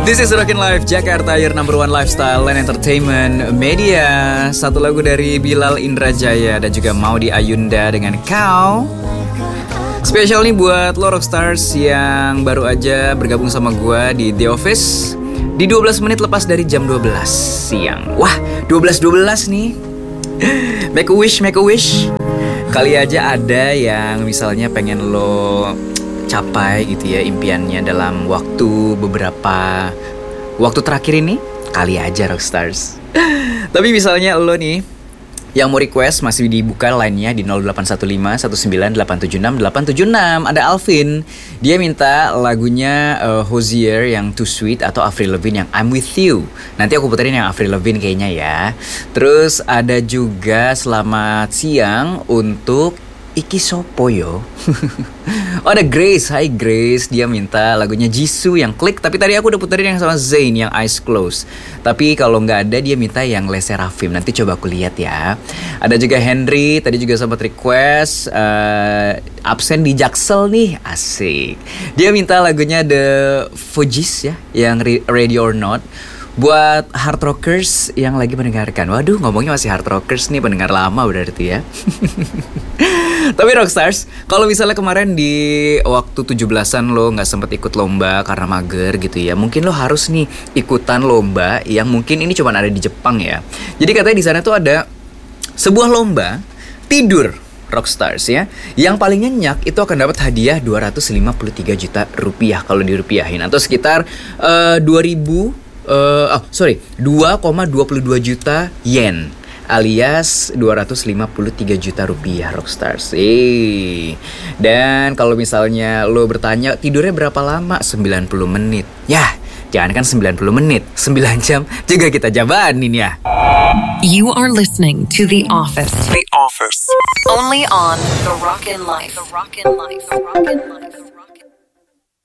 This is Rockin' Life Jakarta, your number one lifestyle and entertainment media. Satu lagu dari Bilal Indrajaya dan juga Maudy Ayunda dengan Kau. Spesial nih buat lo Rockstars yang baru aja bergabung sama gue di The Office di 12 menit lepas dari jam 12 siang. Wah, 12.12 nih. Make a wish. Kali aja ada yang misalnya pengen lo capai gitu ya impiannya dalam waktu terakhir ini. Kali aja Rockstars. Tapi misalnya lo nih yang mau request masih dibuka line-nya di 0815 19 876 876. Ada Alvin, dia minta lagunya Hozier yang Too Sweet atau Avril Lavigne yang I'm With You. Nanti aku puterin yang Avril Lavigne kayaknya ya. Terus ada juga selamat siang untuk Iki Sopoyo. Oh, ada Grace. Hai Grace, dia minta lagunya Jisoo yang Klik. Tapi tadi aku udah puterin yang sama Zayn yang Eyes Closed. Tapi kalau nggak ada dia minta yang Les Seraphim. Nanti coba aku lihat ya. Ada juga Henry, tadi juga sempat request absen di Jaksel nih, asik. Dia minta lagunya The Fugees ya, yang Ready or Not. Buat hard rockers yang lagi mendengarkan. Waduh, ngomongnya masih hard rockers nih, pendengar lama berarti ya. Tapi Rockstars, kalau misalnya kemarin di waktu 17-an lo gak sempet ikut lomba karena mager gitu ya, mungkin lo harus nih ikutan lomba yang mungkin ini cuma ada di Jepang ya. Jadi katanya di sana tuh ada sebuah lomba tidur Rockstars ya. Yang paling nyenyak itu akan dapat hadiah 253 juta rupiah kalau dirupiahin, atau sekitar 2,22 juta yen alias 253 juta rupiah Rockstars. Dan kalau misalnya lo bertanya tidurnya berapa lama? 90 menit. Yah, jangan kan 90 menit, 9 jam juga kita jabanin ya. You are listening to The Office. The Office. Only on The Rockin' Life. The Rockin' Life. The Rockin' Life.